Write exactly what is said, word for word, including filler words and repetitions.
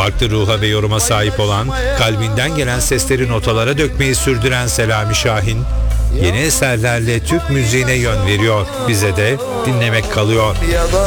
Farklı ruha ve yoruma sahip olan, kalbinden gelen sesleri notalara dökmeyi sürdüren Selami Şahin, yeni eserlerle Türk müziğine yön veriyor. Bize de dinlemek kalıyor.